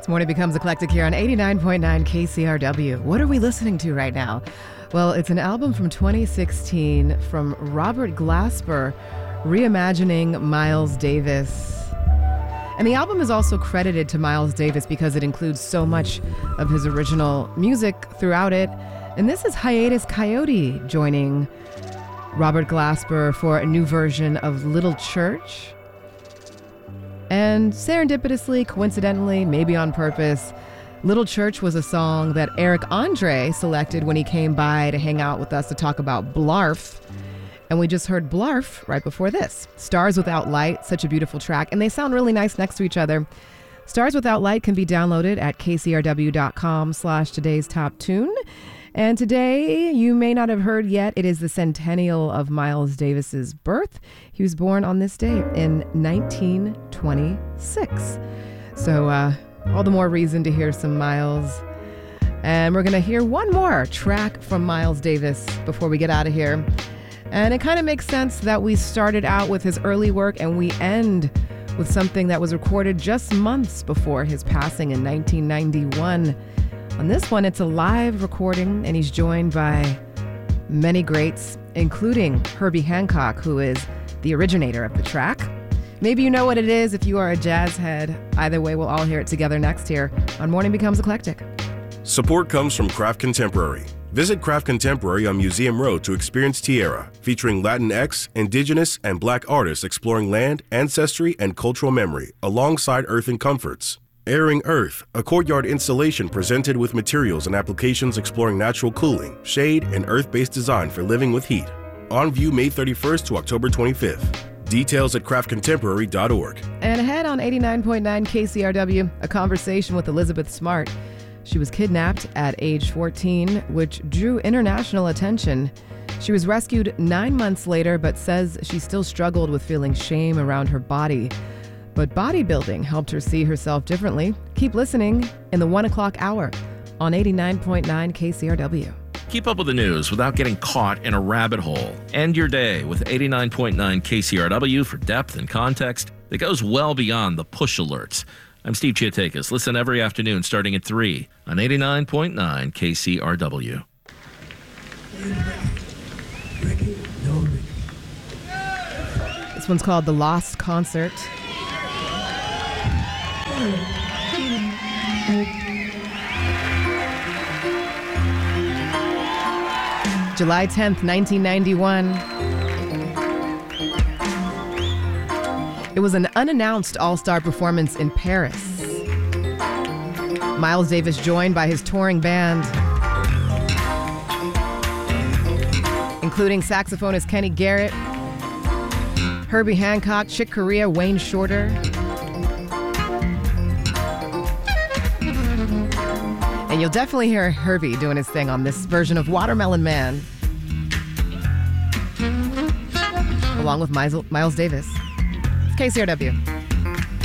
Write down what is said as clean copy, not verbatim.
This morning becomes eclectic here on 89.9 KCRW. What are we listening to right now? Well, it's an album from 2016 from Robert Glasper, reimagining Miles Davis. And the album is also credited to Miles Davis because it includes so much of his original music throughout it. And this is Hiatus Kaiyote joining Robert Glasper for a new version of Little Church. And serendipitously, coincidentally, maybe on purpose, Little Church was a song that Eric Andre selected when he came by to hang out with us to talk about Blarf. And we just heard Blarf right before this. Stars Without Light, such a beautiful track. And they sound really nice next to each other. Stars Without Light can be downloaded at kcrw.com/today's top tune. And today, you may not have heard yet, it is the centennial of Miles Davis's birth. He was born on this day in 1926. So all the more reason to hear some Miles. And we're going to hear one more track from Miles Davis before we get out of here. And it kind of makes sense that we started out with his early work and we end with something that was recorded just months before his passing in 1991. On this one, it's a live recording, and he's joined by many greats, including Herbie Hancock, who is the originator of the track. Maybe you know what it is if you are a jazz head. Either way, we'll all hear it together next here on Morning Becomes Eclectic. Support comes from Craft Contemporary. Visit Craft Contemporary on Museum Road to experience Tierra, featuring Latinx, Indigenous, and Black artists exploring land, ancestry, and cultural memory, alongside earth and comforts. Airing Earth, a courtyard installation presented with materials and applications exploring natural cooling, shade, and earth-based design for living with heat. On view May 31st to October 25th. Details at craftcontemporary.org. And ahead on 89.9 KCRW, a conversation with Elizabeth Smart. She was kidnapped at age 14, which drew international attention. She was rescued 9 months later, but says she still struggled with feeling shame around her body. But bodybuilding helped her see herself differently. Keep listening in the 1 o'clock hour on 89.9 KCRW. Keep up with the news without getting caught in a rabbit hole. End your day with 89.9 KCRW for depth and context that goes well beyond the push alerts. I'm Steve Chiatakis. Listen every afternoon starting at 3 on 89.9 KCRW. This one's called The Lost Concert. July 10th, 1991. It was an unannounced all-star performance in Paris. Miles Davis joined by his touring band, including saxophonist Kenny Garrett, Herbie Hancock, Chick Corea, Wayne Shorter. And you'll definitely hear Herbie doing his thing on this version of Watermelon Man, along with Miles Davis. It's KCRW.